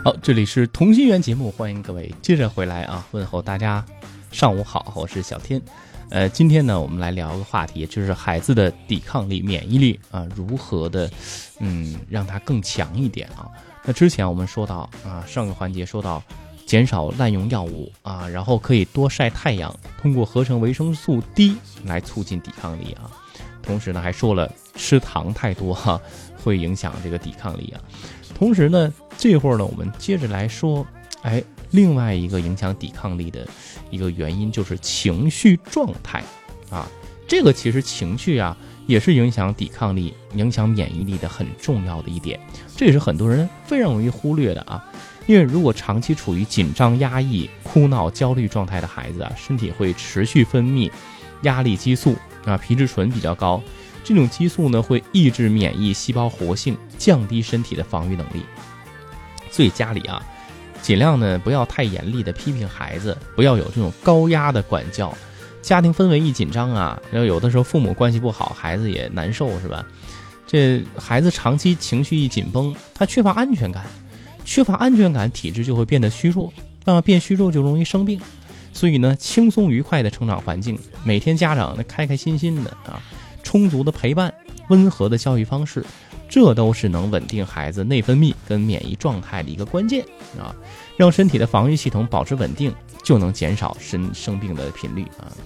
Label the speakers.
Speaker 1: 好，这里是同心圆节目，欢迎各位接着回来啊！问候大家上午好，我是小天。今天呢，我们来聊个话题，就是孩子的抵抗力、免疫力啊，如何的让它更强一点啊？那之前我们说到啊，上个环节说到减少滥用药物啊，然后可以多晒太阳，通过合成维生素 D 来促进抵抗力啊。同时呢，还说了吃糖太多会影响这个抵抗力啊。同时呢，这会儿呢，我们接着来说，另外一个影响抵抗力的一个原因就是情绪状态啊。这个其实情绪啊，也是影响抵抗力、影响免疫力的很重要的一点，这也是很多人非常容易忽略的啊。因为如果长期处于紧张、压抑、哭闹、焦虑状态的孩子啊，身体会持续分泌压力激素啊，皮质醇比较高，这种激素呢会抑制免疫细胞活性，降低身体的防御能力。所以家里啊，尽量呢不要太严厉的批评孩子，不要有这种高压的管教。家庭氛围一紧张啊，然后有的时候父母关系不好，孩子也难受，是吧？这孩子长期情绪一紧绷，他缺乏安全感，体质就会变得虚弱，变虚弱就容易生病。所以呢，轻松愉快的成长环境，每天家长开开心心的啊，充足的陪伴，温和的教育方式，这都是能稳定孩子内分泌跟免疫状态的一个关键啊。让身体的防御系统保持稳定，就能减少生病的频率啊。